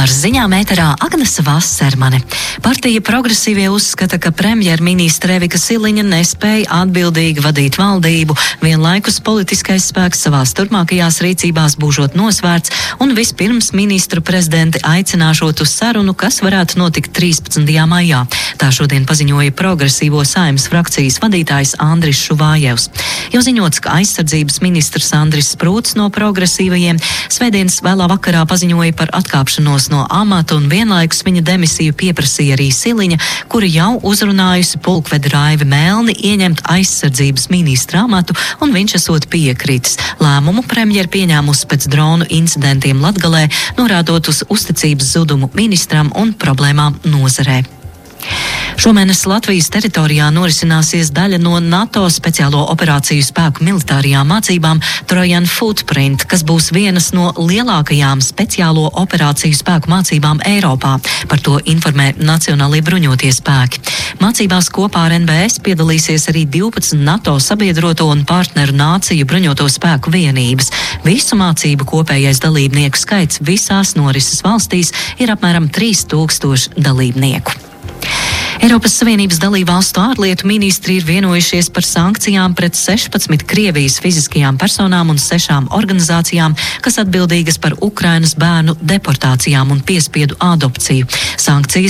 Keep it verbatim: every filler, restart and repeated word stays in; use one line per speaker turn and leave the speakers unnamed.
Ar ziņām ēterā Agnese Vassermane. Partija Progresīvie uzskata, ka premjerministre Evika Siliņa nespēja atbildīgi vadīt valdību, vienlaikus politiskais spēks savās turpmākajās rīcībās būšot nosvērts un vispirms ministru prezidenti aicināšot uz sarunu, kas varētu notikt trīspadsmitajā maijā. Tā šodien paziņoja Progresīvo Saeimas frakcijas vadītājs Andris Šuvājevs. Jau ziņots, ka aizsardzības ministrs Andris Sprūts no progresīvajiem svētdienas vēlā vakarā paziņoja par atkāpšanos no amata un vienlaikus viņa demisiju pieprasīja arī Siliņa, kura jau uzrunājusi pulkvedi Raivi Melni ieņemt aizsardzības ministra amatu, un viņš esot piekritis. Lēmumu premjera pieņēmusi pēc dronu incidentiem Latgalē, norādot uz uzticības zudumu ministram un problēmām nozarē. Šomēnes Latvijas teritorijā norisināsies daļa no NATO speciālo operāciju spēku militārajām mācībām Trojan Footprint, kas būs vienas no lielākajām speciālo operāciju spēku mācībām Eiropā. Par to informē Nacionālie bruņotie spēki. Mācībās kopā ar N B S piedalīsies arī divpadsmit NATO sabiedroto un partneru nāciju bruņoto spēku vienības. Visu mācību kopējais dalībnieku skaits visās norises valstīs ir apmēram trīs tūkstoši dalībnieku. Eiropas Savienības dalībvalstu ārlietu ministri ir vienojušies par sankcijām pret sešpadsmit Krievijas fiziskajām personām un sešām organizācijām, kas atbildīgas par Ukrainas bērnu deportācijām un piespiedu adopciju. Sankcijas